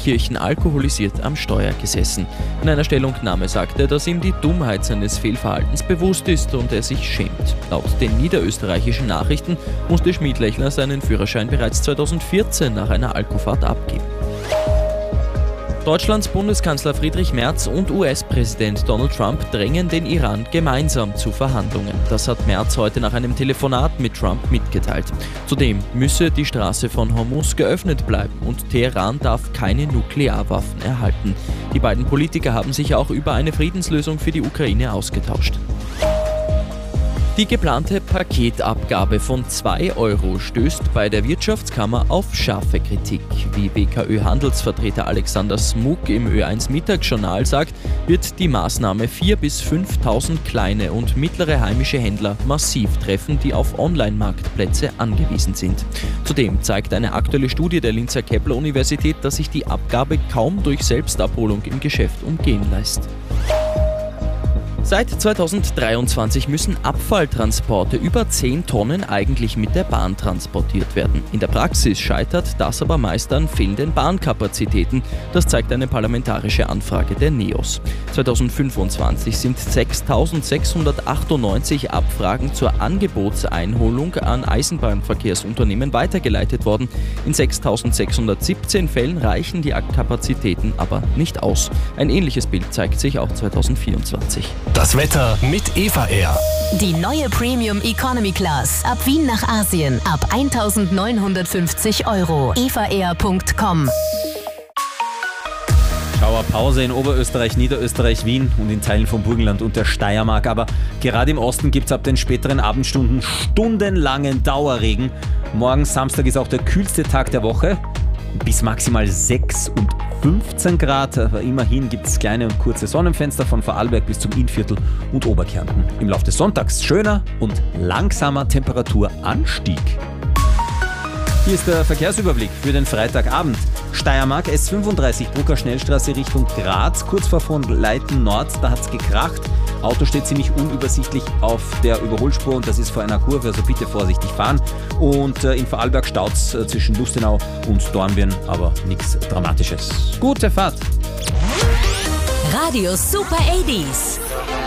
Gelsenkirchen alkoholisiert am Steuer gesessen. In einer Stellungnahme sagte er, dass ihm die Dummheit seines Fehlverhaltens bewusst ist und er sich schämt. Laut den niederösterreichischen Nachrichten musste Schmiedlechner seinen Führerschein bereits 2014 nach einer Alkofahrt abgeben. Deutschlands Bundeskanzler Friedrich Merz und US-Präsident Donald Trump drängen den Iran gemeinsam zu Verhandlungen. Das hat Merz heute nach einem Telefonat mit Trump mitgeteilt. Zudem müsse die Straße von Hormuz geöffnet bleiben und Teheran darf keine Nuklearwaffen erhalten. Die beiden Politiker haben sich auch über eine Friedenslösung für die Ukraine ausgetauscht. Die geplante Paketabgabe von 2 € stößt bei der Wirtschaftskammer auf scharfe Kritik. Wie WKÖ-Handelsvertreter Alexander Smuk im Ö1 Mittagsjournal sagt, wird die Maßnahme 4.000 bis 5.000 kleine und mittlere heimische Händler massiv treffen, die auf Online-Marktplätze angewiesen sind. Zudem zeigt eine aktuelle Studie der Linzer Kepler-Universität, dass sich die Abgabe kaum durch Selbstabholung im Geschäft umgehen lässt. Seit 2023 müssen Abfalltransporte über 10 Tonnen eigentlich mit der Bahn transportiert werden. In der Praxis scheitert das aber meist an fehlenden Bahnkapazitäten. Das zeigt eine parlamentarische Anfrage der NEOS. 2025 sind 6.698 Abfragen zur Angebotseinholung an Eisenbahnverkehrsunternehmen weitergeleitet worden. In 6.617 Fällen reichen die Kapazitäten aber nicht aus. Ein ähnliches Bild zeigt sich auch 2024. Das Wetter mit Eva Air. Die neue Premium Economy Class. Ab Wien nach Asien. Ab 1.950 €. evaair.com. Schauerpause in Oberösterreich, Niederösterreich, Wien und in Teilen vom Burgenland und der Steiermark. Aber gerade im Osten gibt es ab den späteren Abendstunden stundenlangen Dauerregen. Morgen Samstag ist auch der kühlste Tag der Woche. Bis maximal 6 und 15 Grad, aber immerhin gibt es kleine und kurze Sonnenfenster von Vorarlberg bis zum Innviertel und Oberkärnten. Im Laufe des Sonntags schöner und langsamer Temperaturanstieg. Hier ist der Verkehrsüberblick für den Freitagabend. Steiermark S35 Brucker Schnellstraße Richtung Graz, kurz vor von Leiten Nord, da hat es gekracht. Auto steht ziemlich unübersichtlich auf der Überholspur und das ist vor einer Kurve, also bitte vorsichtig fahren. Und in Vorarlberg staut es zwischen Lustenau und Dornbirn, aber nichts Dramatisches. Gute Fahrt! Radio Super 80s.